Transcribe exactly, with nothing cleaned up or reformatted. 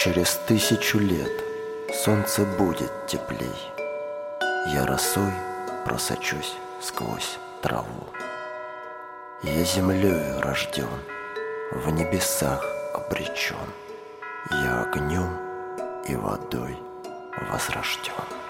Через тысячу лет солнце будет теплей. Я росой просочусь сквозь траву. Я землею рожден, в небесах обречен. Я огнем и водой возрожден.